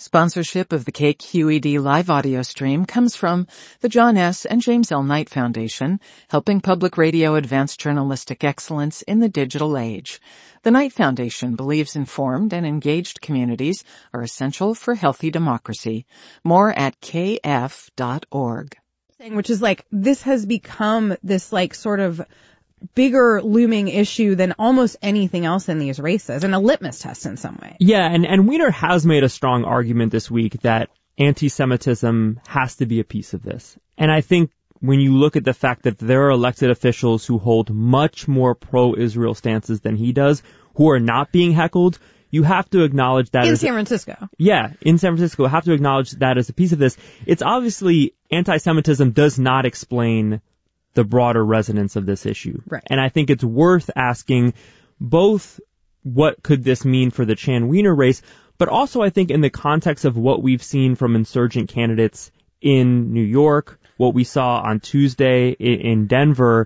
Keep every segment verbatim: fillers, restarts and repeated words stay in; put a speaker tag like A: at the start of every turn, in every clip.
A: Sponsorship of the K Q E D live audio stream comes from the John S. and James L. Knight Foundation, helping public radio advance journalistic excellence in the digital age. The Knight Foundation believes informed and engaged communities are essential for healthy democracy. More at k f dot org.
B: Which is like, this has become this like sort of bigger looming issue than almost anything else in these races, and a litmus test in some way.
C: Yeah, and, and Weiner has made a strong argument this week that anti-Semitism has to be a piece of this. And I think when you look at the fact that there are elected officials who hold much more pro-Israel stances than he does, who are not being heckled, you have to acknowledge that.
B: In
C: as
B: San
C: a,
B: Francisco.
C: Yeah, in San Francisco, have to acknowledge that as a piece of this. It's obviously anti-Semitism does not explain the broader resonance of this issue.
B: Right.
C: And I think it's worth asking both what could this mean for the Chan-Weiner race, but also I think in the context of what we've seen from insurgent candidates in New York, what we saw on Tuesday in Denver,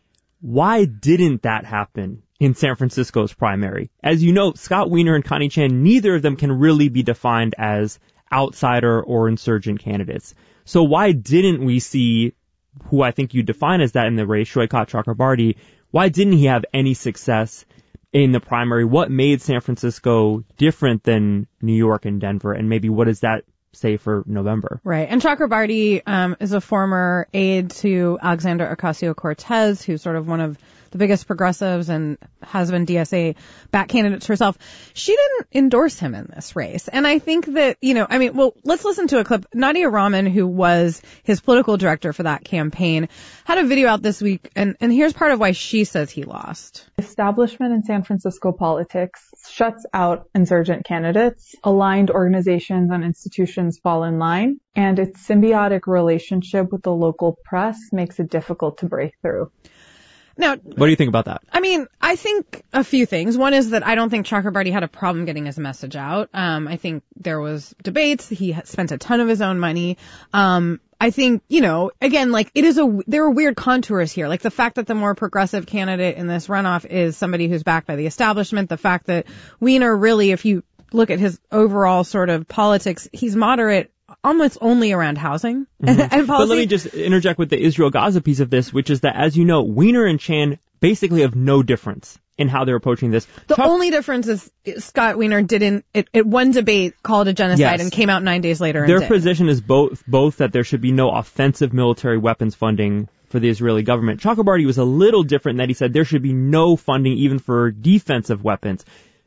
C: why didn't that happen in San Francisco's primary? As you know, Scott Weiner and Connie Chan, neither of them can really be defined as outsider or insurgent candidates. So why didn't we see who I think you define as that in the race, Shoykat Chakrabarti, why didn't he have any success in the primary? What made San Francisco different than New York and Denver? And maybe what does that say for November? Right.
B: And Chakrabarti um, is a former aide to Alexandra Ocasio-Cortez, who's sort of one of the biggest progressives and has been D S A back candidates herself. She didn't endorse him in this race. And I think that, you know, I mean, well, let's listen to a clip. Nadia Rahman, who was his political director for that campaign, had a video out this week. And, and here's part of why she says he lost.
D: Establishment in San Francisco politics shuts out insurgent candidates. Aligned organizations and institutions fall in line. And its symbiotic relationship with the local press makes it difficult to break through.
B: Now,
C: what do you think about that?
B: I mean, I think a few things. One is that I don't think Chakrabarti had a problem getting his message out. Um, I think there was debates. He spent a ton of his own money. Um, I think, you know, again, like it is a, there are weird contours here. Like the fact that the more progressive candidate in this runoff is somebody who's backed by the establishment. The fact that Weiner really, if you look at his overall sort of politics, he's moderate almost only around housing mm-hmm. and policy.
C: But let me just interject with the Israel-Gaza piece of this, which is that, as you know, Weiner and Chan basically have no difference in how they're approaching this.
B: The
C: Talk-
B: only difference is Scott Weiner didn't, it, it one debate called a genocide yes. and came out nine days later.
C: Their
B: and
C: position is both, both that there should be no offensive military weapons funding for the Israeli government. Chakrabarti was a little different in that he said there should be no funding even for defensive weapons.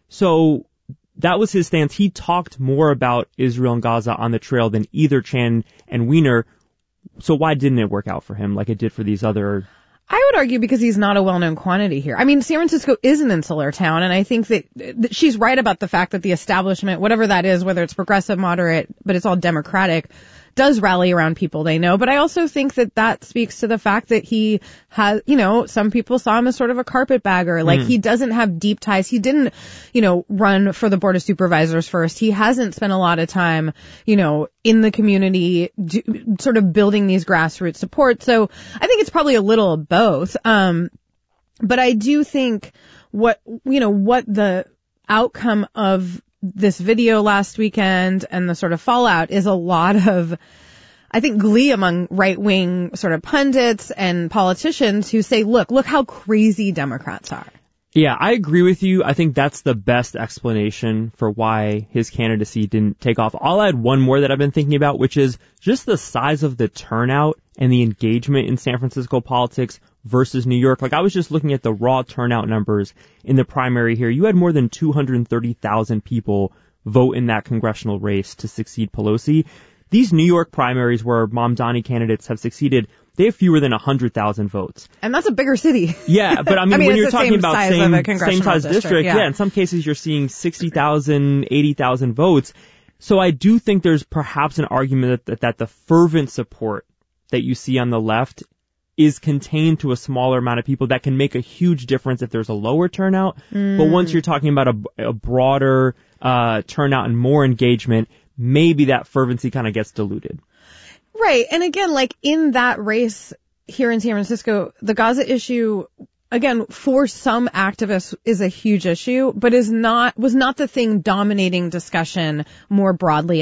C: So that was his stance. He talked more about Israel and Gaza on the trail than either Chan and Weiner. So why didn't it work out for him like it did for these other?
B: I would argue because he's not a well-known quantity here. I mean, San Francisco is an insular town, and I think that, that she's right about the fact that the establishment, whatever that is, whether it's progressive, moderate, but it's all Democratic, does rally around people they know. But I also think that that speaks to the fact that he has, you know, some people saw him as sort of a carpetbagger. Like mm. he doesn't have deep ties. He didn't, you know, run for the Board of Supervisors first. He hasn't spent a lot of time, you know, in the community, do, sort of building these grassroots support. So I think it's probably a little of both. Um, but I do think what, you know, what the outcome of this video last weekend and the sort of fallout is a lot of, I think, glee among right-wing sort of pundits and politicians who say, look, look how crazy Democrats are.
C: Yeah, I agree with you. I think that's the best explanation for why his candidacy didn't take off. I'll add one more that I've been thinking about, which is just the size of the turnout and the engagement in San Francisco politics versus New York. Like, I was just looking at the raw turnout numbers in the primary here. You had more than two hundred thirty thousand people vote in that congressional race to succeed Pelosi. These New York primaries where Mamdani candidates have succeeded, they have fewer than one hundred thousand votes.
B: And that's a bigger city.
C: Yeah, but I mean,
B: I mean
C: when you're
B: the
C: talking
B: same
C: about
B: size
C: same,
B: of a
C: same size district,
B: district yeah.
C: yeah, in some cases you're seeing sixty thousand, eighty thousand votes. So I do think there's perhaps an argument that, that the fervent support that you see on the left is contained to a smaller amount of people that can make a huge difference if there's a lower turnout. Mm. But once you're talking about a, a broader uh turnout and more engagement, maybe that fervency kind of gets diluted.
B: Right. And again, like in that race here in San Francisco, the Gaza issue, again, for some activists is a huge issue, but is not, was not the thing dominating discussion more broadly